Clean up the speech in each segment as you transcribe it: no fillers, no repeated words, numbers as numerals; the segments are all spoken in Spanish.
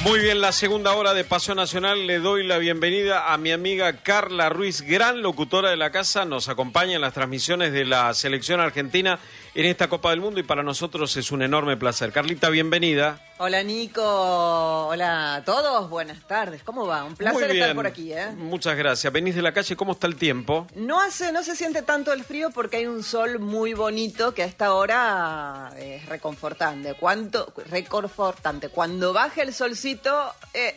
Muy bien, la segunda hora de Paseo Nacional. Le doy la bienvenida a mi amiga Carla Ruiz, gran locutora de la casa. Nos acompaña en las transmisiones de la selección argentina en esta Copa del Mundo y para nosotros es un enorme placer. Carlita, bienvenida. Hola Nico, hola a todos, buenas tardes. ¿Cómo va? Un placer estar por aquí, ¿eh? Muchas gracias. Venís de la calle, ¿cómo está el tiempo? No se siente tanto el frío porque hay un sol muy bonito que a esta hora es reconfortante. Reconfortante. Cuando baje el solcito,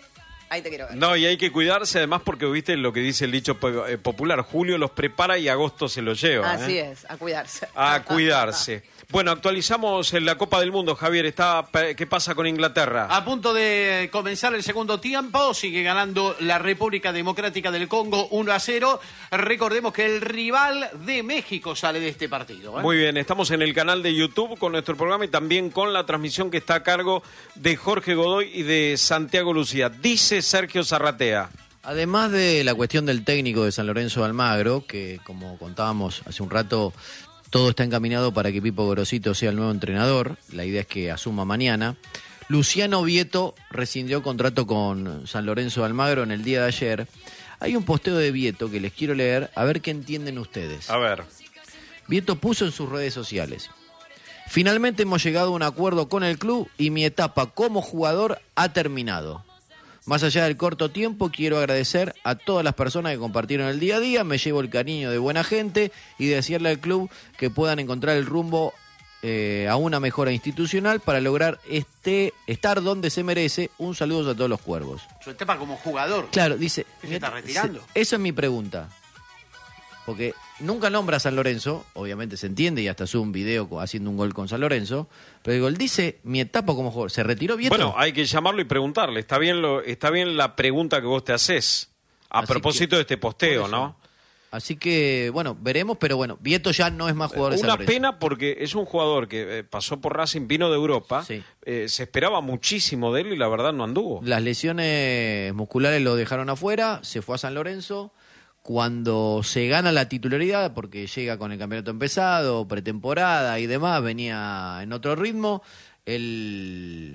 ahí te quiero ver. No, y hay que cuidarse además porque viste lo que dice el dicho popular, julio los prepara y agosto se los lleva. Así es, a cuidarse. A cuidarse. Bueno, actualizamos en la Copa del Mundo, Javier. ¿Qué pasa con Inglaterra? A punto de comenzar el segundo tiempo, sigue ganando la República Democrática del Congo 1-0. Recordemos que el rival de México sale de este partido, ¿eh? Muy bien, estamos en el canal de YouTube con nuestro programa y también con la transmisión que está a cargo de Jorge Godoy y de Santiago Lucía. Dice Sergio Zarratea. Además de la cuestión del técnico de San Lorenzo de Almagro, que como contábamos hace un rato, todo está encaminado para que Pipo Gorosito sea el nuevo entrenador. La idea es que asuma mañana. Luciano Vieto rescindió contrato con San Lorenzo de Almagro en el día de ayer. Hay un posteo de Vieto que les quiero leer, a ver qué entienden ustedes. A ver. Vieto puso en sus redes sociales: finalmente hemos llegado a un acuerdo con el club y mi etapa como jugador ha terminado. Más allá del corto tiempo, quiero agradecer a todas las personas que compartieron el día a día. Me llevo el cariño de buena gente y desearle al club que puedan encontrar el rumbo a una mejora institucional para lograr estar donde se merece. Un saludo a todos los cuervos. Su etapa como jugador. Claro, dice. ¿Se está retirando? Esa es mi pregunta. Porque nunca nombra a San Lorenzo, obviamente se entiende, y hasta sube un video haciendo un gol con San Lorenzo, pero digo, él dice, mi etapa como jugador, ¿se retiró Vieto? Bueno, hay que llamarlo y preguntarle, está bien la pregunta que vos te haces, a propósito de este posteo, ¿no? Así que, bueno, veremos, pero bueno, Vieto ya no es más jugador de San Lorenzo. Una pena porque es un jugador que pasó por Racing, vino de Europa, sí. Se esperaba muchísimo de él y la verdad no anduvo. Las lesiones musculares lo dejaron afuera, se fue a San Lorenzo. Cuando se gana la titularidad, porque llega con el campeonato empezado, pretemporada y demás, venía en otro ritmo, él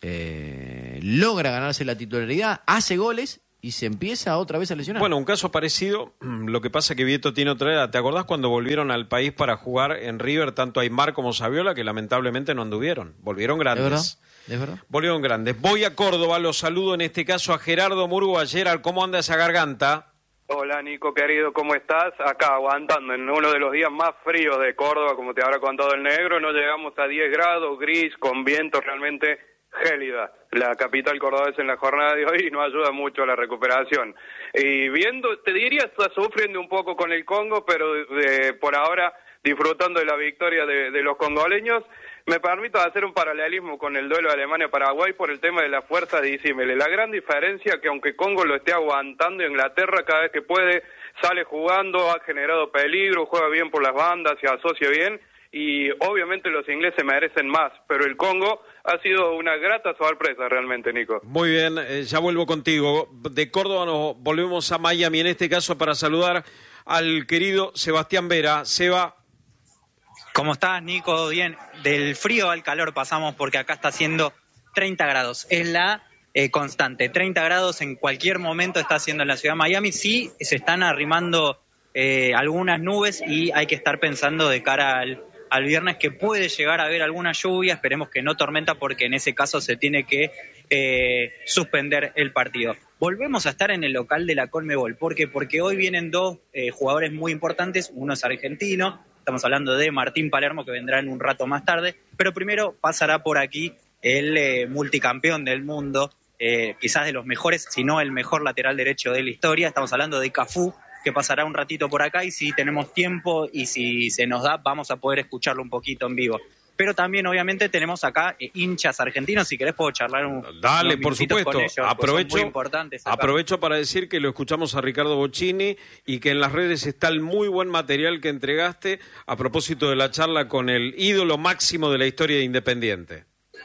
logra ganarse la titularidad, hace goles y se empieza otra vez a lesionar. Bueno, un caso parecido, lo que pasa que Vieto tiene otra edad. ¿Te acordás cuando volvieron al país para jugar en River tanto Aymar como Saviola, que lamentablemente no anduvieron? Volvieron grandes. ¿Es verdad? Volvieron grandes. Voy a Córdoba, los saludo en este caso a Gerardo Murgo. Gerard, ¿cómo anda esa garganta? Hola Nico querido, ¿cómo estás? Acá aguantando en uno de los días más fríos de Córdoba, como te habrá contado el negro, no llegamos a 10 grados, gris, con viento realmente gélida. La capital cordobesa en la jornada de hoy no ayuda mucho a la recuperación. Y viendo, te diría, está sufriendo un poco con el Congo, pero por ahora disfrutando de la victoria de los congoleños. Me permito hacer un paralelismo con el duelo de Alemania-Paraguay por el tema de la fuerza disímile. La gran diferencia es que aunque Congo lo esté aguantando, Inglaterra cada vez que puede sale jugando, ha generado peligro, juega bien por las bandas, se asocia bien y obviamente los ingleses merecen más, pero el Congo ha sido una grata sorpresa realmente, Nico. Muy bien, ya vuelvo contigo. De Córdoba nos volvemos a Miami, en este caso para saludar al querido Sebastián Vera. Seba. ¿Cómo estás, Nico? Bien. Del frío al calor pasamos porque acá está haciendo 30 grados. Es la constante. 30 grados en cualquier momento está haciendo en la ciudad de Miami. Sí, se están arrimando algunas nubes y hay que estar pensando de cara al viernes que puede llegar a haber alguna lluvia. Esperemos que no tormenta porque en ese caso se tiene que suspender el partido. Volvemos a estar en el local de la Conmebol. ¿Por qué? Porque hoy vienen dos jugadores muy importantes. Uno es argentino. Estamos hablando de Martín Palermo, que vendrá en un rato más tarde, pero primero pasará por aquí el multicampeón del mundo, quizás de los mejores, si no el mejor lateral derecho de la historia. Estamos hablando de Cafú, que pasará un ratito por acá y si tenemos tiempo y si se nos da, vamos a poder escucharlo un poquito en vivo. Pero también, obviamente, tenemos acá hinchas argentinos. Si querés, puedo charlar Dale, por supuesto. Con ellos, aprovecho para decir que lo escuchamos a Ricardo Bocchini y que en las redes está el muy buen material que entregaste a propósito de la charla con el ídolo máximo de la historia de Independiente.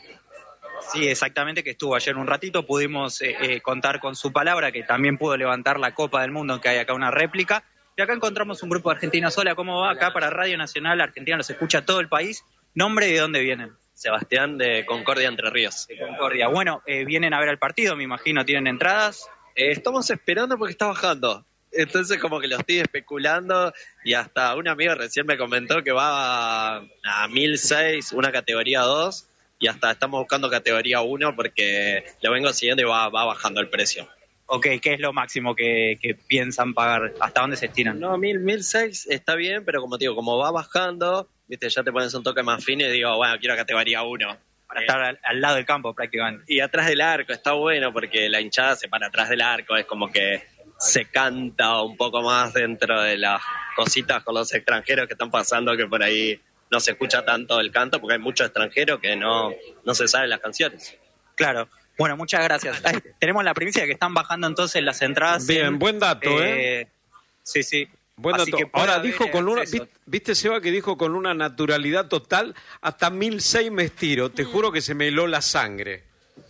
Sí, exactamente, que estuvo ayer un ratito. Pudimos contar con su palabra, que también pudo levantar la Copa del Mundo, que hay acá una réplica. Y acá encontramos un grupo de argentinos. Hola, ¿cómo va? Acá para Radio Nacional Argentina los escucha todo el país. ¿Nombre y de dónde vienen? Sebastián de Concordia, Entre Ríos. De Concordia. Bueno, vienen a ver el partido, me imagino, ¿tienen entradas? Estamos esperando porque está bajando. Entonces como que lo estoy especulando y hasta un amigo recién me comentó que va a 1006, una categoría 2, y hasta estamos buscando categoría 1 porque lo vengo siguiendo y va bajando el precio. Ok, ¿qué es lo máximo que piensan pagar? ¿Hasta dónde se estiran? No, 1006 está bien, pero como te digo, como va bajando, viste, ya te pones un toque más fino y digo, bueno, quiero categoría 1. Para estar al lado del campo prácticamente. Y atrás del arco está bueno porque la hinchada se para atrás del arco, es como que se canta un poco más dentro de las cositas con los extranjeros que están pasando, que por ahí no se escucha tanto el canto porque hay muchos extranjeros que no se saben las canciones. Claro. Bueno, muchas gracias. Tenemos la primicia de que están bajando entonces las entradas. Bien, buen dato, Sí, sí. Buen dato. Ahora dijo con una, viste Seba que dijo con una naturalidad total, hasta 1006 me estiro, te juro que se me heló la sangre.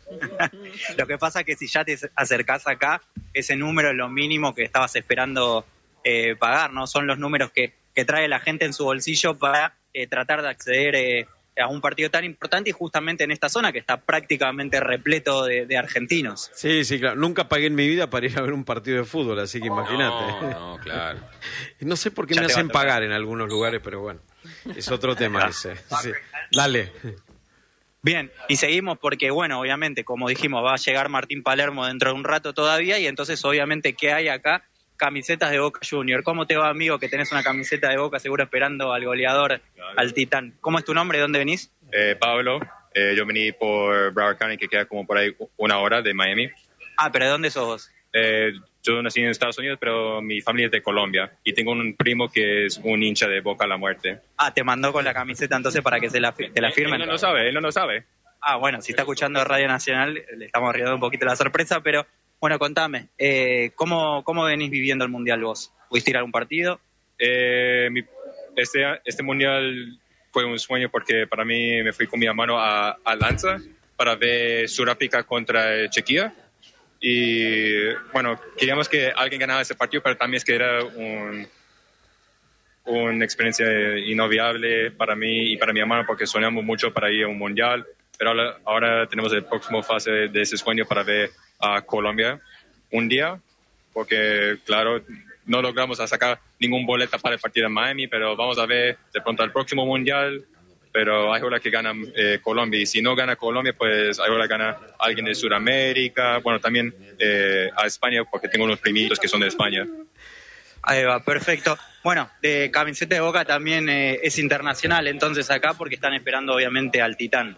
Lo que pasa es que si ya te acercás acá, ese número es lo mínimo que estabas esperando pagar, ¿no? Son los números que trae la gente en su bolsillo para tratar de acceder a un partido tan importante y justamente en esta zona que está prácticamente repleto de argentinos. Sí, claro. Nunca pagué en mi vida para ir a ver un partido de fútbol, así que imagínate. No, claro. Y no sé por qué me hacen pagar en algunos lugares, pero bueno, es otro tema ese. Sí. Dale. Bien, y seguimos porque, bueno, obviamente, como dijimos, va a llegar Martín Palermo dentro de un rato todavía y entonces, obviamente, ¿qué hay acá? Camisetas de Boca Junior. ¿Cómo te va, amigo, que tenés una camiseta de Boca seguro esperando al goleador, al Titán? ¿Cómo es tu nombre? ¿De dónde venís? Pablo. Yo vení por Broward County, que queda como por ahí 1 hora de Miami. Ah, ¿pero de dónde sos vos? Yo nací en Estados Unidos, pero mi familia es de Colombia. Y tengo un primo que es un hincha de Boca a la muerte. Ah, te mandó con la camiseta entonces para que te la firmen. Él no lo sabe. Ah, bueno, si está escuchando Radio Nacional, le estamos arriesgando un poquito la sorpresa, pero bueno, contame, ¿cómo venís viviendo el Mundial vos? ¿Pudiste ir a algún partido? Este Mundial fue un sueño porque para mí me fui con mi hermano a Lanza para ver Sudáfrica contra Chequia. Y bueno, queríamos que alguien ganara ese partido, pero también es que era una experiencia inolvidable para mí y para mi hermano porque soñamos mucho para ir a un Mundial. Pero ahora tenemos el próximo fase de ese sueño para ver a Colombia un día, porque claro, no logramos sacar ningún boleta para el partido en Miami, pero vamos a ver de pronto el próximo Mundial, pero hay hora que gana Colombia, y si no gana Colombia, pues hay hora que gana alguien de Sudamérica, bueno, también a España, porque tengo unos primitos que son de España. Ahí va, perfecto. Bueno, de camiseta de Boca también es internacional, entonces acá, porque están esperando obviamente al Titán.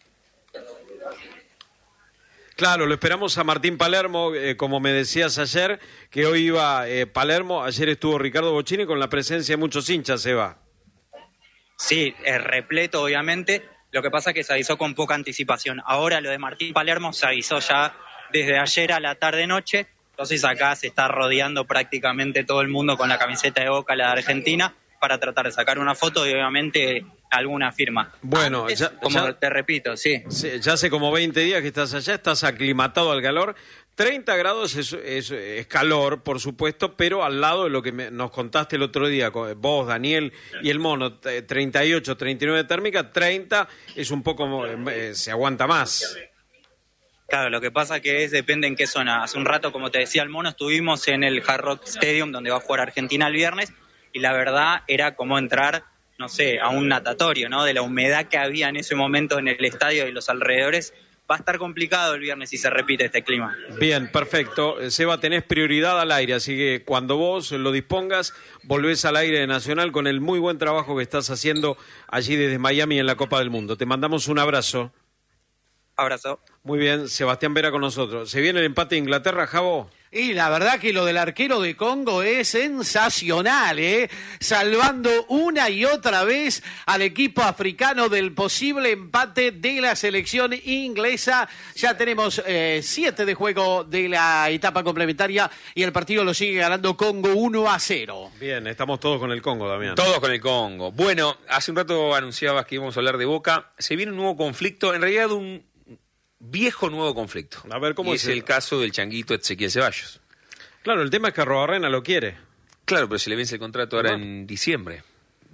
Claro, lo esperamos a Martín Palermo, como me decías ayer, que hoy iba Palermo, ayer estuvo Ricardo Bocchini con la presencia de muchos hinchas, Eva. Sí, es repleto obviamente, lo que pasa es que se avisó con poca anticipación. Ahora lo de Martín Palermo se avisó ya desde ayer a la tarde-noche, entonces acá se está rodeando prácticamente todo el mundo con la camiseta de Boca, la de Argentina, para tratar de sacar una foto y obviamente alguna firma. Bueno, antes, te repito, sí. Ya hace como 20 días que estás allá, estás aclimatado al calor. 30 grados es calor, por supuesto, pero al lado de lo que nos contaste el otro día, vos, Daniel y el Mono, 38, 39 térmica, 30 es un poco, se aguanta más. Claro, lo que pasa que depende en qué zona. Hace un rato, como te decía el Mono, estuvimos en el Hard Rock Stadium, donde va a jugar Argentina el viernes, y la verdad era como entrar, no sé, a un natatorio, ¿no? De la humedad que había en ese momento en el estadio y los alrededores. Va a estar complicado el viernes si se repite este clima. Bien, perfecto. Seba, tenés prioridad al aire, así que cuando vos lo dispongas, volvés al aire de Nacional con el muy buen trabajo que estás haciendo allí desde Miami en la Copa del Mundo. Te mandamos un abrazo. Abrazo. Muy bien, Sebastián Vera con nosotros. ¿Se viene el empate de Inglaterra, Javo? Y la verdad que lo del arquero de Congo es sensacional, salvando una y otra vez al equipo africano del posible empate de la selección inglesa. Ya tenemos 7 de juego de la etapa complementaria y el partido lo sigue ganando Congo 1-0. Bien, estamos todos con el Congo, Damián. Todos con el Congo. Bueno, hace un rato anunciabas que íbamos a hablar de Boca. Se viene un nuevo conflicto, en realidad un viejo nuevo conflicto. A ver, ¿cómo es el caso del changuito Ezequiel Ceballos? Claro, el tema es que Arrobarrena lo quiere. Claro, pero se le vence el contrato ahora en diciembre.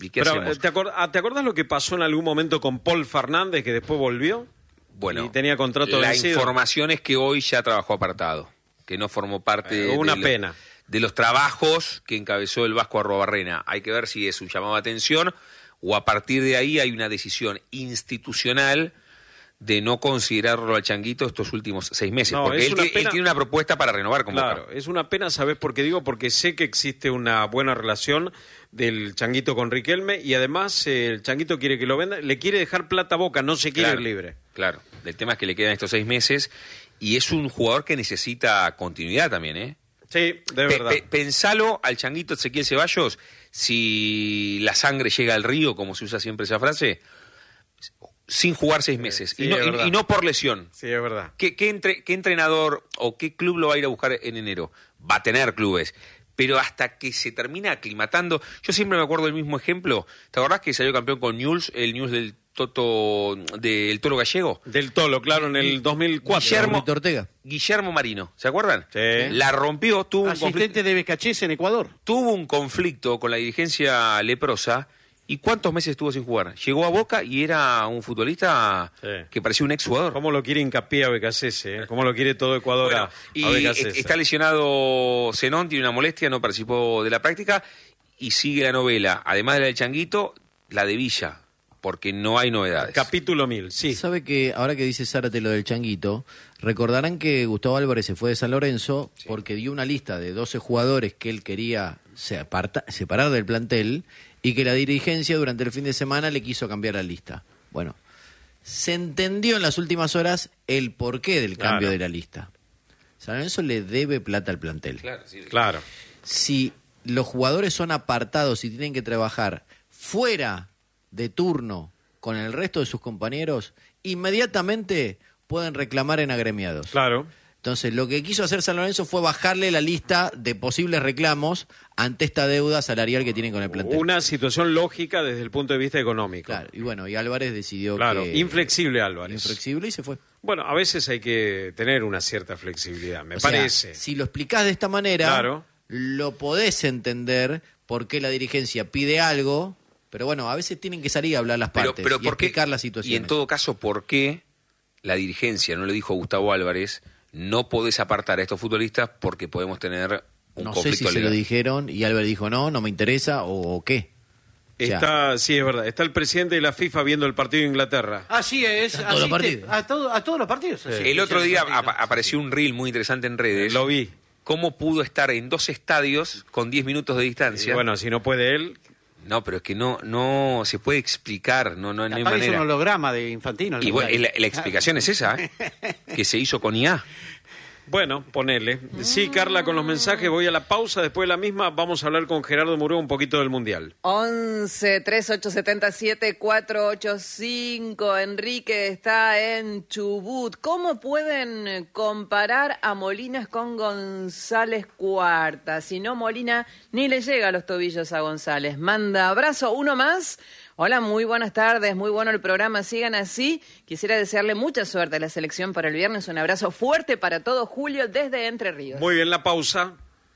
¿Y qué Pero, hacemos? ¿te acordás lo que pasó en algún momento con Paul Fernández, que después volvió? Bueno, Y tenía contrato la vencido. información es que hoy ya trabajó apartado, que no formó parte Una pena. de los trabajos que encabezó el Vasco Arruabarrena. Hay que ver si es un llamado de atención o a partir de ahí hay una decisión institucional de no considerarlo al Changuito estos últimos 6 meses. No, porque es él, una él pena. tiene una propuesta para renovar con Claro, Boca. es una pena, ¿sabés por qué digo? Porque sé que existe una buena relación del Changuito con Riquelme y además el Changuito quiere que lo venda, le quiere dejar plata a Boca, no se quiere ir libre. Claro, el tema es que le quedan estos 6 meses y es un jugador que necesita continuidad también, ¿eh? Sí, de verdad. Pensalo al Changuito Ezequiel Ceballos, si la sangre llega al río, como se usa siempre esa frase, sin jugar 6 meses, Sí, y, no, es verdad. y no por lesión. Sí, es verdad. ¿Qué entrenador o qué club lo va a ir a buscar en enero? Va a tener clubes, pero hasta que se termina aclimatando. Yo siempre me acuerdo del mismo ejemplo. ¿Te acordás que salió campeón con Newell's, el Newell's del Tolo Gallego? Del Tolo, claro, en el 2004. Víctor Ortega. Guillermo Marino, ¿se acuerdan? Sí. La rompió, tuvo un conflicto. Asistente de Becachés en Ecuador. Tuvo un conflicto con la dirigencia leprosa. ¿Y cuántos meses estuvo sin jugar? Llegó a Boca y era un futbolista Sí. que parecía un exjugador. ¿Cómo lo quiere hincapié a Becasese? ¿Eh? ¿Cómo lo quiere todo Ecuador Bueno, a y Becasese? está lesionado Zenón, tiene una molestia, no participó de la práctica y sigue la novela, además de la del Changuito, la de Villa, porque no hay novedades. Capítulo 1000, sí. Sabe que ahora que dice Zárate lo del Changuito, recordarán que Gustavo Álvarez se fue de San Lorenzo porque dio una lista de 12 jugadores que él quería separar del plantel y que la dirigencia durante el fin de semana le quiso cambiar la lista. Bueno, se entendió en las últimas horas el porqué del cambio de la lista. San Lorenzo le debe plata al plantel. Claro. Si los jugadores son apartados y tienen que trabajar fuera de turno con el resto de sus compañeros, inmediatamente pueden reclamar en agremiados. Claro. Entonces, lo que quiso hacer San Lorenzo fue bajarle la lista de posibles reclamos ante esta deuda salarial que tienen con el plantel. Una situación lógica desde el punto de vista económico. Claro, y bueno, y Álvarez decidió Claro, que... inflexible Álvarez. Inflexible y se fue. Bueno, a veces hay que tener una cierta flexibilidad, me O sea, parece. si lo explicás de esta manera, Claro. lo podés entender por qué la dirigencia pide algo, pero bueno, a veces tienen que salir a hablar las partes y ¿por qué? explicar la situación. Y en todo caso, ¿por qué la dirigencia no le dijo a Gustavo Álvarez, no podés apartar a estos futbolistas porque podemos tener un No sé conflicto si se legal? lo dijeron y Álvarez dijo no me interesa o qué. O sea, Sí, es verdad. Está el presidente de la FIFA viendo el partido de Inglaterra. Así es. A todos los asiste partidos. a todos los partidos. así. El otro día apareció un reel muy interesante en redes. Lo vi. ¿Cómo pudo estar en 2 estadios con 10 minutos de Y distancia? bueno, si no puede él, No, pero es que no se puede explicar, no hay Capaz que es un manera. holograma de Infantino. Y bueno, la explicación es esa, que se hizo con IA. bueno, ponele. Sí, Carla, con los mensajes voy a la pausa. Después de la misma vamos a hablar con Gerardo Muró un poquito del Mundial. 11-3877-485. Enrique está en Chubut. ¿Cómo pueden comparar a Molinas con González Cuarta? Si no, Molina ni le llega a los tobillos a González. Manda abrazo. ¿Uno más? Hola, muy buenas tardes, muy bueno el programa, sigan así. Quisiera desearle mucha suerte a la selección para el viernes. Un abrazo fuerte para todo, Julio, desde Entre Ríos. Muy bien, la pausa.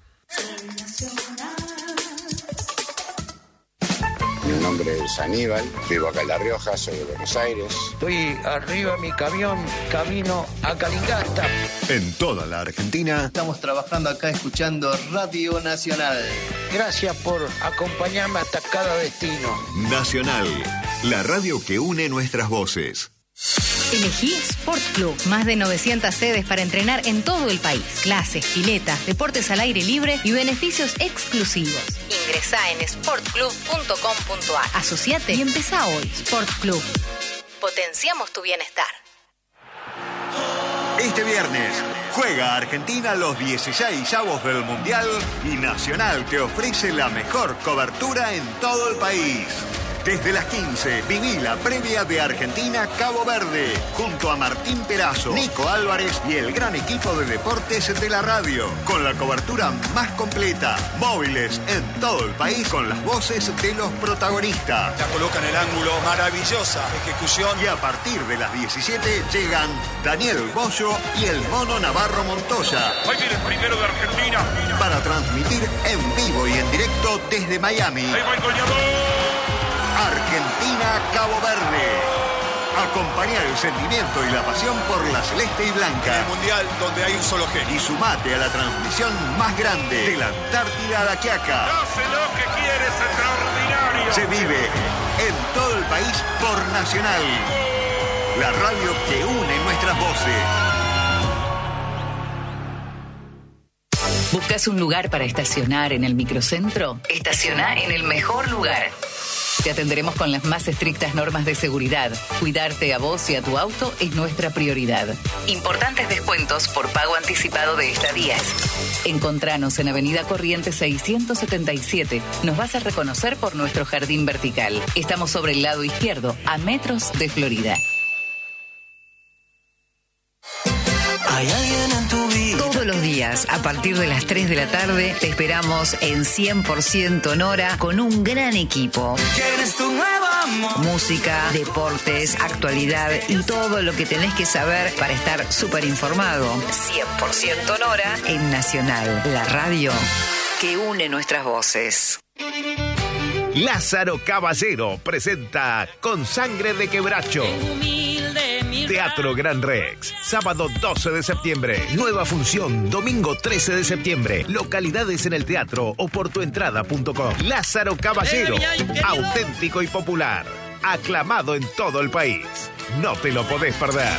Mi nombre es Aníbal, vivo acá en La Rioja, soy de Buenos Aires. Estoy arriba de mi camión, camino a Calingasta. En toda la Argentina. Estamos trabajando acá escuchando Radio Nacional. Gracias por acompañarme hasta cada destino. Nacional, la radio que une nuestras voces. Elegí Sport Club. Más de 900 sedes para entrenar en todo el país. Clases, piletas, deportes al aire libre y beneficios exclusivos. Ingresá en sportclub.com.ar. Asociate y empezá hoy. Sport Club. Potenciamos tu bienestar. Este viernes juega Argentina los 16avos del Mundial y Nacional te ofrece la mejor cobertura en todo el país. Desde las 15, viví la previa de Argentina-Cabo Verde, junto a Martín Perazo, Nico Álvarez y el gran equipo de deportes de la radio, con la cobertura más completa, móviles en todo el país con las voces de los protagonistas. La coloca en el ángulo, maravillosa ejecución. Y a partir de las 17 llegan Daniel Bollo y el Mono Navarro Montoya. Ahí viene el primero de Argentina. Para transmitir en vivo y en directo desde Miami. Ahí va el goleador. Argentina-Cabo Verde. Acompañá el sentimiento y la pasión por la celeste y blanca. El mundial donde hay un solo genio. Y sumate a la transmisión más grande de la Antártida a la Quiaca. Hace lo que quieres, extraordinario. Se vive en todo el país por Nacional. La radio que une nuestras voces. ¿Buscas un lugar para estacionar en el microcentro? Estaciona en el mejor lugar. Te atenderemos con las más estrictas normas de seguridad. Cuidarte a vos y a tu auto es nuestra prioridad. Importantes descuentos por pago anticipado de estadías. Encontranos en Avenida Corrientes 677. Nos vas a reconocer por nuestro jardín vertical. Estamos sobre el lado izquierdo, a metros de Florida. Hay alguien en tu vida. Todos los días, a partir de las 3 de la tarde, te esperamos en 100% Nora con un gran equipo. ¿Quién es tu nuevo amor? Música, deportes, actualidad y todo lo que tenés que saber para estar súper informado. 100% Nora en Nacional, la radio que une nuestras voces. Lázaro Caballero presenta Con Sangre de Quebracho. Teatro Gran Rex, sábado 12 de septiembre. Nueva función, domingo 13 de septiembre. Localidades en el teatro o por tuentrada.com. Lázaro Caballero, auténtico y popular. Aclamado en todo el país. No te lo podés perder.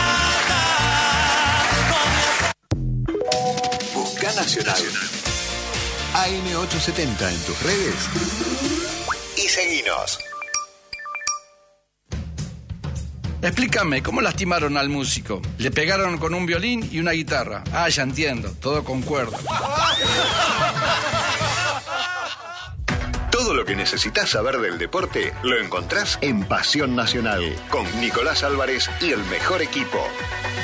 Busca Nacional. AM870 en tus redes. Y seguinos. Explícame, ¿cómo lastimaron al músico? Le pegaron con un violín y una guitarra. Ah, ya entiendo, todo con cuerda. Todo lo que necesitas saber del deporte lo encontrás en Pasión Nacional, con Nicolás Álvarez y el mejor equipo.